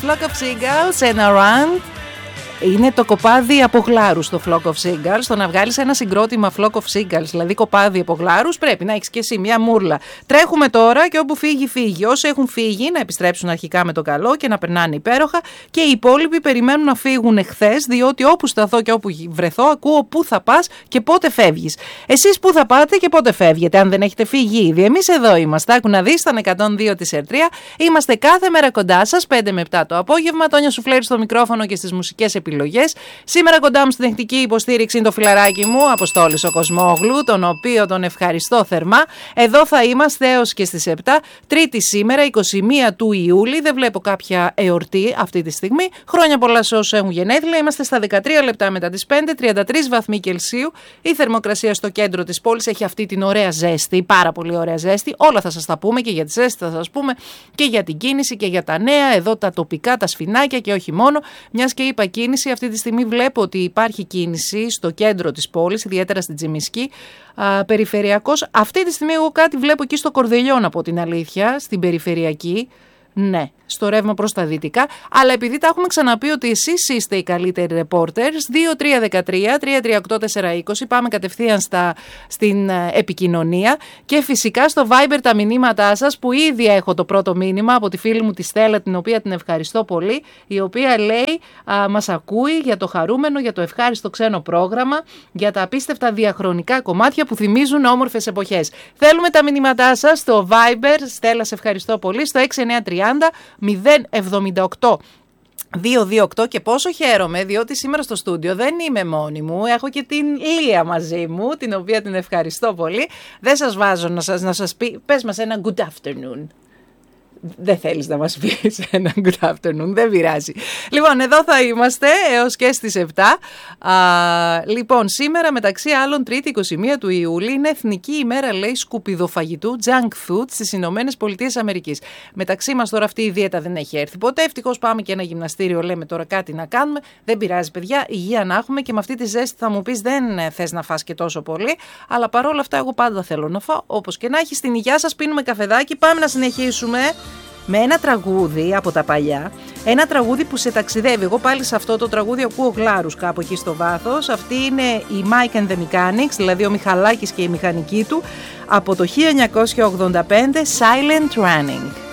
Flock of Seagulls and Around. Είναι το κοπάδι από γλάρους το Flock of Seagulls. Το να βγάλεις ένα συγκρότημα Flock of Seagulls, δηλαδή κοπάδι από γλάρους, πρέπει να έχεις και εσύ μια μούρλα. Τρέχουμε τώρα και όπου φύγει, φύγει. Όσοι έχουν φύγει να επιστρέψουν αρχικά με το καλό και να περνάνε υπέροχα. Και οι υπόλοιποι περιμένουν να φύγουν χθες, διότι όπου σταθώ και όπου βρεθώ, ακούω πού θα πας και πότε φεύγεις. Εσείς πού θα πάτε και πότε φεύγετε, αν δεν έχετε φύγει ήδη. Εμείς εδώ είμαστε. Άκου να δεις, στον 102 της Ερτρία. Είμαστε κάθε μέρα κοντά σας, 5 με 7 το απόγευμα. Τόνια Σουφλέρη στο μικρόφωνο και στις μουσικές επιλογές. Σήμερα κοντά μου στην τεχνική υποστήριξη είναι το φιλαράκι μου, Αποστόλης ο Κοσμόγλου, τον οποίο τον ευχαριστώ θερμά. Εδώ θα είμαστε έως και στις 7. Τρίτη σήμερα, 21 του Ιούλη. Δεν βλέπω κάποια εορτή αυτή τη στιγμή. Χρόνια πολλά σε όσους έχουν γενέθλια. Είμαστε στα 13 λεπτά μετά τις 5, 33 βαθμοί Κελσίου. Η θερμοκρασία στο κέντρο της πόλης έχει αυτή την ωραία ζέστη, πάρα πολύ ωραία ζέστη. Όλα θα σας τα πούμε, και για τη ζέστη θα σας πούμε και για την κίνηση και για τα νέα. Εδώ τα τοπικά, τα σφινάκια και όχι μόνο. Μιας και είπα κίνηση, αυτή τη στιγμή βλέπω ότι υπάρχει κίνηση στο κέντρο της πόλης, ιδιαίτερα στην Τσιμισκή, περιφερειακός. Αυτή τη στιγμή εγώ κάτι βλέπω εκεί στο Κορδελιόν, από την αλήθεια, στην περιφερειακή. Ναι, στο ρεύμα προς τα δυτικά, αλλά επειδή τα έχουμε ξαναπεί ότι εσείς είστε οι καλύτεροι reporters, 2-3-13-3-38-4-20, πάμε κατευθείαν στην επικοινωνία και φυσικά στο Viber τα μηνύματά σας, που ήδη έχω το πρώτο μήνυμα από τη φίλη μου τη Στέλλα, την οποία την ευχαριστώ πολύ, η οποία λέει μας ακούει για το χαρούμενο, για το ευχάριστο ξένο πρόγραμμα, για τα απίστευτα διαχρονικά κομμάτια που θυμίζουν όμορφες εποχές. Θέλουμε τα μηνύματά σας στο Viber, Στέλλα σε ευχαριστώ πολύ, στο 6930 078 228, και πόσο χαίρομαι διότι σήμερα στο στούντιο δεν είμαι μόνη μου, έχω και την Λία μαζί μου, την οποία την ευχαριστώ πολύ. Δεν σας βάζω να σας πει, πες μας ένα good afternoon. Δεν θέλεις να μας πεις ένα good afternoon, δεν πειράζει. Λοιπόν, εδώ θα είμαστε έως και στις 7. Λοιπόν, σήμερα μεταξύ άλλων, Τρίτη 21 του Ιούλη, είναι Εθνική ημέρα, λέει, σκουπιδοφαγητού, junk food, στις Ηνωμένες Πολιτείες Αμερικής. Μεταξύ μας τώρα αυτή η δίαιτα δεν έχει έρθει ποτέ. Ευτυχώς πάμε και ένα γυμναστήριο, λέμε τώρα κάτι να κάνουμε. Δεν πειράζει, παιδιά, υγεία να έχουμε, και με αυτή τη ζέστη θα μου πεις δεν θες να φας και τόσο πολύ. Αλλά παρόλα αυτά, εγώ πάντα θέλω να φάω. Όπως και να έχει, στην υγεία σας, πίνουμε καφεδάκι. Πάμε να συνεχίσουμε με ένα τραγούδι από τα παλιά, ένα τραγούδι που σε ταξιδεύει. Εγώ πάλι σε αυτό το τραγούδι ακούω γλάρους κάπου εκεί στο βάθος. Αυτή είναι η Mike and the Mechanics, δηλαδή ο Μιχαλάκης και η μηχανική του, από το 1985, Silent Running.